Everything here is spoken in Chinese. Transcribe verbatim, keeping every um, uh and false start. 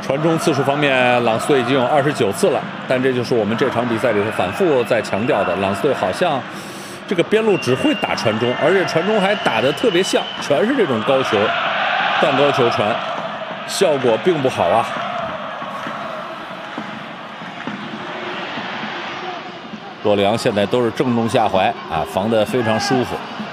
传中次数方面，朗斯队已经有二十九次了，但这就是我们这场比赛里头反复在强调的，朗斯队好像这个边路只会打传中，而且传中还打得特别像，全是这种高球、半高球传，效果并不好啊。洛里昂现在都是正中下怀啊，防得非常舒服。